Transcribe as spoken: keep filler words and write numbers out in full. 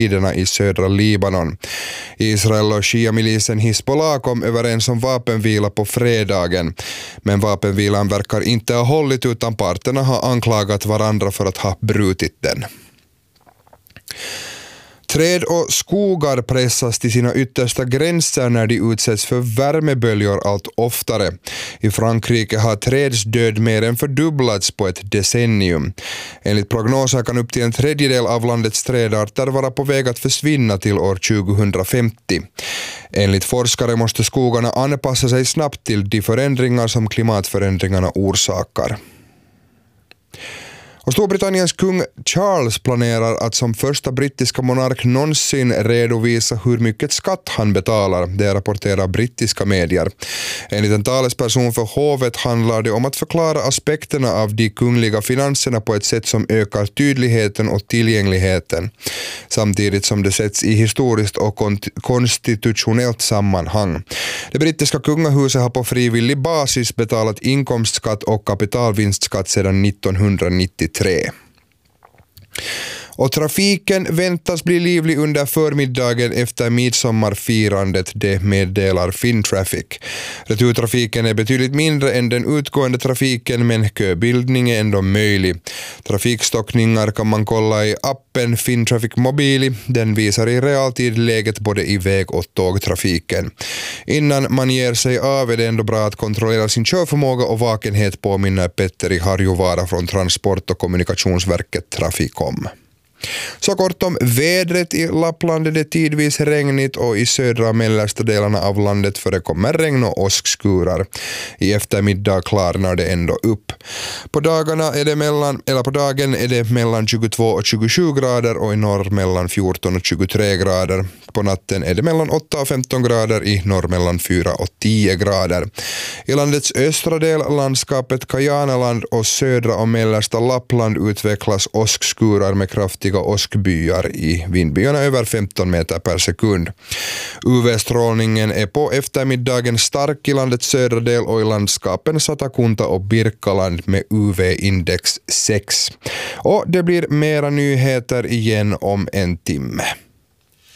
i södra Libanon. Israel och Shia-milisen Hizbollah kom överens om vapenvila på fredagen. Men vapenvilan verkar inte ha hållit utan parterna har anklagat varandra för att ha brutit den. Träd och skogar pressas till sina yttersta gränser när de utsätts för värmeböljor allt oftare. I Frankrike har trädsdöd mer än fördubblats på ett decennium. Enligt prognoser kan upp till en tredjedel av landets trädarter vara på väg att försvinna till år tjugohundrafemtio. Enligt forskare måste skogarna anpassa sig snabbt till de förändringar som klimatförändringarna orsakar. Och Storbritanniens kung Charles planerar att som första brittiska monark någonsin redovisa hur mycket skatt han betalar, det rapporterar brittiska medier. Enligt en talesperson för hovet handlar det om att förklara aspekterna av de kungliga finanserna på ett sätt som ökar tydligheten och tillgängligheten, samtidigt som det sätts i historiskt och konstitutionellt sammanhang. Det brittiska kungahuset har på frivillig basis betalat inkomstskatt och kapitalvinstskatt sedan nittonhundranittiotre. Och trafiken väntas bli livlig under förmiddagen efter midsommarfirandet, det meddelar Fintraffic. Returtrafiken är betydligt mindre än den utgående trafiken, men köbildning är ändå möjlig. Trafikstockningar kan man kolla i appen Fintraffic Mobili. Den visar i realtid läget både i väg- och tågtrafiken. Innan man ger sig av är det ändå bra att kontrollera sin körförmåga och vakenhet, påminner Petteri Harjuvara från Transport- och kommunikationsverket Trafikom. Så kort om vädret. I Lappland är det tidvis regnigt och i södra och mellersta delarna av landet förekommer regn och åskskurar. I eftermiddag klarnar det ändå upp. På dagarna är det mellan, eller på dagen är det mellan tjugotvå och tjugosju grader och i norr mellan fjorton och tjugotre grader. På natten är det mellan åtta och femton grader, i norr mellan fyra och tio grader. I landets östra del, landskapet Kajanaland och södra och mellersta Lappland utvecklas åskskurar med kraftiga åskbyar i vindbyarna över femton meter per sekund. U V-strålningen är på eftermiddagen stark i landets södra del och i landskapen Satakunta och Birkaland med U V-index sex. Och det blir mera nyheter igen om en timme.